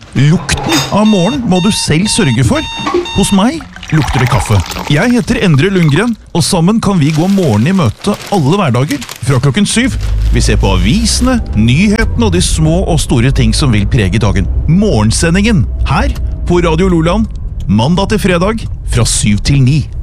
Lukten av morgen må du selv sørge for. Hos meg lukter det kaffe. Jeg heter Endre Lundgren, og sammen kan vi gå morgenen i møte alle hverdager fra klokken 7. Vi ser på avisene, nyhetene og de små og store ting som vil prege dagen. Morgensendingen her på Radio Loland, mandag til fredag fra 7 til 9.